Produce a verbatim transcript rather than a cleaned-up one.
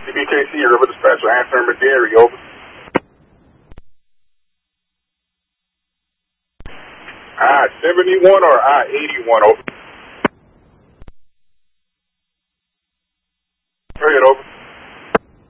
C B K C, River Dispatcher, answering Dairy, over. I seventy-one or I eighty-one, over.